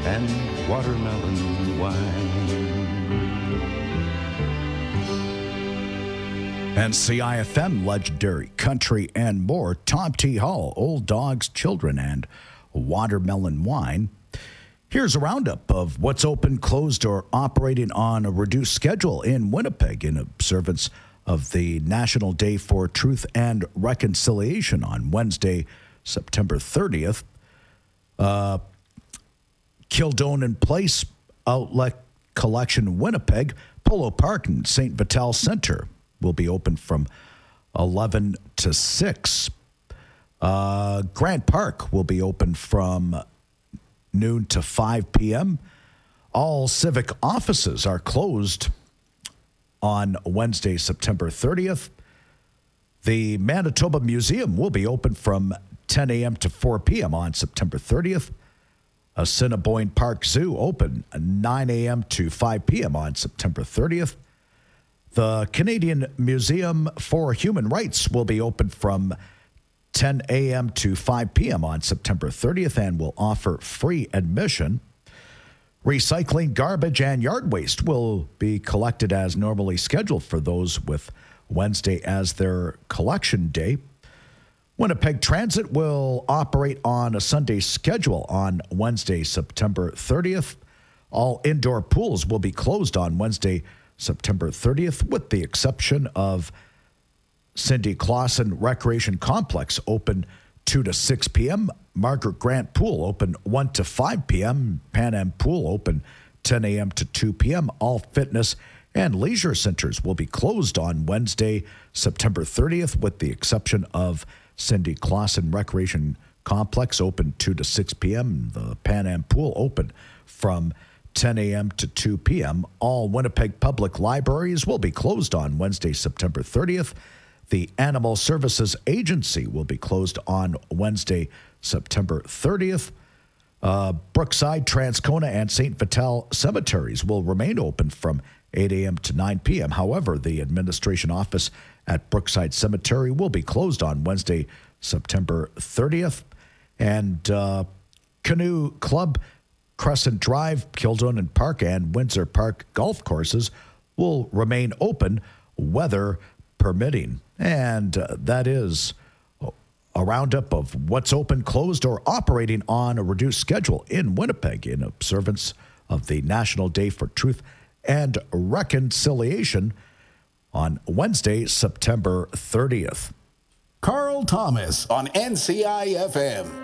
and watermelon wine. NCIFM, legendary country and more. Tom T. Hall, Old Dogs, Children, and Watermelon Wine. Here's a roundup of what's open, closed, or operating on a reduced schedule in Winnipeg in observance of the National Day for Truth and Reconciliation on Wednesday, September 30th. Kildonan Place, Outlet Collection, Winnipeg, Polo Park, and St. Vital Center will be open from 11 to 6. Grant Park will be open from noon to 5 p.m. All civic offices are closed on Wednesday, September 30th. The Manitoba Museum will be open from 10 a.m. to 4 p.m. on September 30th. Assiniboine Park Zoo open 9 a.m. to 5 p.m. on September 30th. The Canadian Museum for Human Rights will be open from 10 a.m. to 5 p.m. on September 30th and will offer free admission. Recycling, garbage, and yard waste will be collected as normally scheduled for those with Wednesday as their collection day. Winnipeg Transit will operate on a Sunday schedule on Wednesday, September 30th. All indoor pools will be closed on Wednesday, September 30th, with the exception of Cindy Clausen Recreation Complex, open 2 to 6 p.m. Margaret Grant Pool, open 1 to 5 p.m. Pan Am Pool, open 10 a.m. to 2 p.m. All fitness and leisure centers will be closed on Wednesday, September 30th, with the exception of Cindy Clausen Recreation Complex, open 2 to 6 p.m. The Pan Am Pool, open from 10 a.m. to 2 p.m. All Winnipeg public libraries will be closed on Wednesday, September 30th. The Animal Services Agency will be closed on Wednesday, September 30th. Brookside, Transcona, and St. Vital cemeteries will remain open from 8 a.m. to 9 p.m. However, the administration office at Brookside Cemetery will be closed on Wednesday, September 30th. And Canoe Club, Crescent Drive, Kildonan Park, and Windsor Park golf courses will remain open, weather permitting. And that is a roundup of what's open, closed, or operating on a reduced schedule in Winnipeg in observance of the National Day for Truth and Reconciliation on Wednesday, September 30th. Carl Thomas on NCIFM.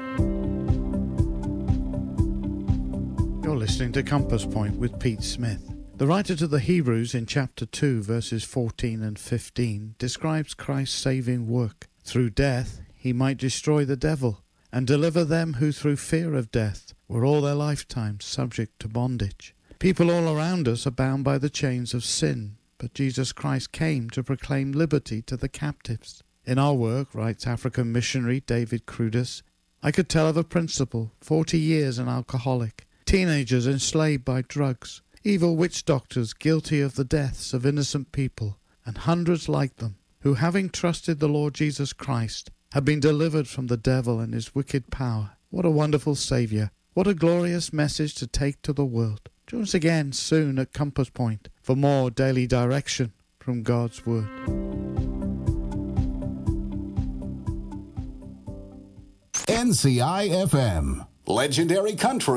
You're listening to Compass Point with Pete Smith. The writer to the Hebrews in chapter 2, verses 14 and 15, describes Christ's saving work. Through death, he might destroy the devil and deliver them who through fear of death were all their lifetime subject to bondage. People all around us are bound by the chains of sin, but Jesus Christ came to proclaim liberty to the captives. In our work, writes African missionary David Crudis, I could tell of a principal, 40 years an alcoholic, teenagers enslaved by drugs, evil witch doctors guilty of the deaths of innocent people, and hundreds like them, who having trusted the Lord Jesus Christ, have been delivered from the devil and his wicked power. What a wonderful Saviour. What a glorious message to take to the world. Join us again soon at Compass Point for more daily direction from God's Word. NCIFM, legendary country.